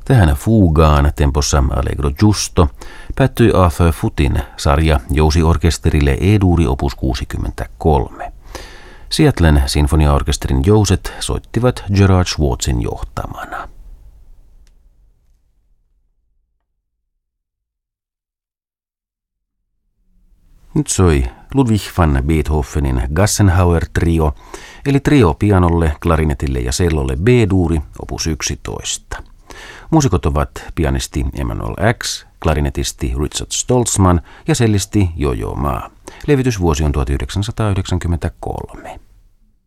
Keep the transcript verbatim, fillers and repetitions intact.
Tähän fugaan tempossa Allegro giusto päättyi Arthur Footin sarja jousiorkesterille E-duuri opus kuusikymmentäkolme. Seattlen sinfoniaorkesterin jouset soittivat Gerard Schwartzin johtamana. Nyt soi Ludwig van Beethovenin Gassenhauer-trio, eli trio pianolle, klarinetille ja cellolle B-duuri, opus yksitoista. Muusikot ovat pianisti Emanuel X, klarinetisti Richard Stoltzman ja cellisti Jojo Ma. Levitysvuosi on tuhatyhdeksänsataayhdeksänkymmentäkolme.